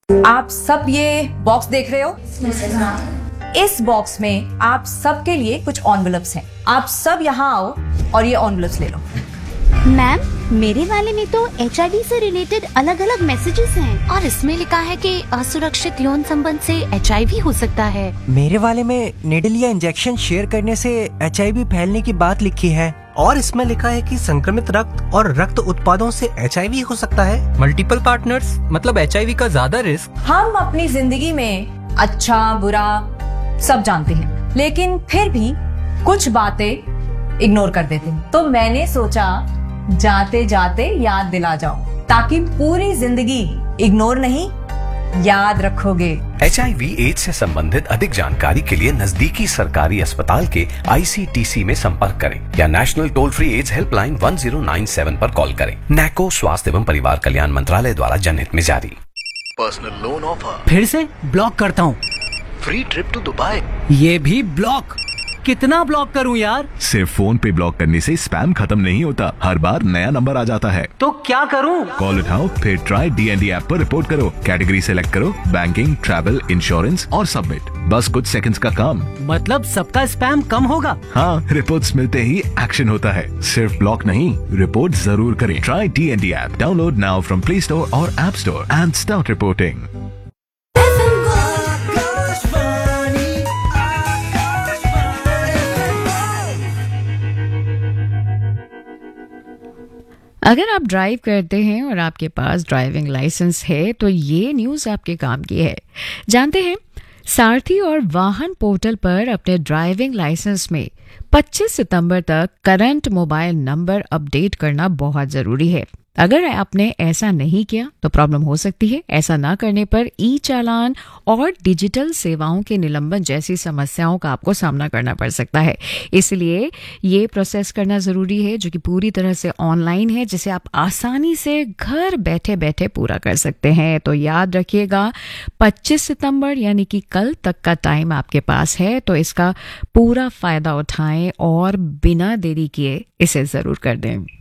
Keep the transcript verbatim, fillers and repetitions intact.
आप सब ये बॉक्स देख रहे हो? इस बॉक्स में आप सबके लिए कुछ एनवेलप्स हैं। आप सब यहाँ आओ और ये एनवेलप्स ले लो। मैम, मेरे वाले में तो एच आई वी से रिलेटेड अलग अलग मैसेजेस हैं और इसमें लिखा है कि असुरक्षित यौन संबंध से एच आई वी हो सकता है। मेरे वाले में निडल या इंजेक्शन शेयर करने से एच आई वी फैलने की बात लिखी है और इसमें लिखा है कि संक्रमित रक्त और रक्त उत्पादों से एच आई वी हो सकता है। मल्टीपल पार्टनर्स मतलब एच आई वी का ज्यादा रिस्क। हम अपनी जिंदगी में अच्छा बुरा सब जानते हैं, लेकिन फिर भी कुछ बातें इग्नोर कर देते हैं। तो मैंने सोचा जाते जाते याद दिला जाओ, ताकि पूरी जिंदगी इग्नोर नहीं याद रखोगे। एच आई वी एड्स से संबंधित अधिक जानकारी के लिए नजदीकी सरकारी अस्पताल के आई सी टी सी में संपर्क करें या national toll free ads helpline one zero nine seven पर कॉल करें। नैको स्वास्थ्य एवं परिवार कल्याण मंत्रालय द्वारा जनहित में जारी। पर्सनल लोन ऑफर फिर से ब्लॉक करता हूँ। फ्री ट्रिप टू दुबई ये भी ब्लॉक। कितना ब्लॉक करूं यार? सिर्फ फोन पे ब्लॉक करने से स्पैम खत्म नहीं होता, हर बार नया नंबर आ जाता है। तो क्या करूं? कॉल उठाओ, फिर try D N D app पर रिपोर्ट करो, कैटेगरी सेलेक्ट करो, बैंकिंग, ट्रैवल, इंश्योरेंस और सबमिट। बस कुछ सेकंड्स का काम। मतलब सबका स्पैम कम होगा? हाँ, रिपोर्ट्स मिलते ही एक्शन होता है। सिर्फ ब्लॉक नहीं, रिपोर्ट जरूर करें। Try D N D app, download now from play store और app store and start reporting. अगर आप ड्राइव करते हैं और आपके पास ड्राइविंग लाइसेंस है तो ये न्यूज़ आपके काम की है। जानते हैं, सारथी और वाहन पोर्टल पर अपने ड्राइविंग लाइसेंस में पच्चीस सितंबर तक करंट मोबाइल नंबर अपडेट करना बहुत ज़रूरी है। अगर आपने ऐसा नहीं किया तो प्रॉब्लम हो सकती है। ऐसा ना करने पर ई चालान और डिजिटल सेवाओं के निलंबन जैसी समस्याओं का आपको सामना करना पड़ सकता है। इसलिए ये प्रोसेस करना ज़रूरी है, जो कि पूरी तरह से ऑनलाइन है, जिसे आप आसानी से घर बैठे बैठे पूरा कर सकते हैं। तो याद रखिएगा, पच्चीस सितंबर यानी कि कल तक का टाइम आपके पास है, तो इसका पूरा फ़ायदा उठाएं और बिना देरी किए इसे ज़रूर कर दें।